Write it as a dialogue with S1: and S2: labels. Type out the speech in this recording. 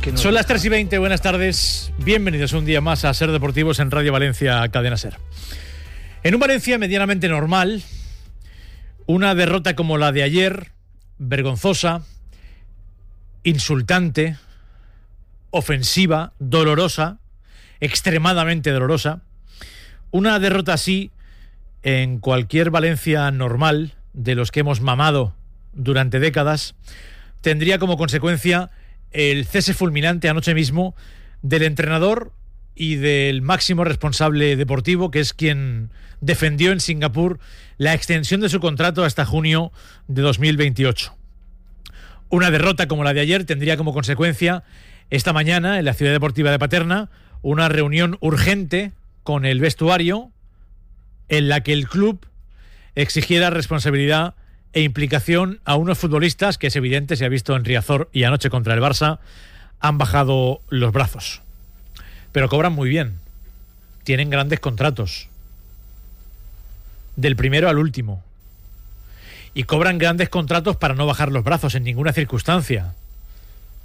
S1: Son las 3:20, buenas tardes. Bienvenidos un día más a Ser Deportivos en Radio Valencia, Cadena Ser. En un Valencia medianamente normal, una derrota como la de ayer, vergonzosa, insultante, ofensiva, dolorosa, extremadamente dolorosa. Una derrota así en cualquier Valencia normal, de los que hemos mamado durante décadas, tendría como consecuencia el cese fulminante anoche mismo del entrenador y del máximo responsable deportivo, que es quien defendió en Singapur la extensión de su contrato hasta junio de 2028. Una derrota como la de ayer tendría como consecuencia esta mañana en la Ciudad Deportiva de Paterna una reunión urgente con el vestuario en la que el club exigiera responsabilidad e implicación a unos futbolistas que, es evidente, se ha visto en Riazor y anoche contra el Barça, han bajado los brazos. Pero cobran muy bien. Tienen grandes contratos. Del primero al último. Y cobran grandes contratos para no bajar los brazos en ninguna circunstancia.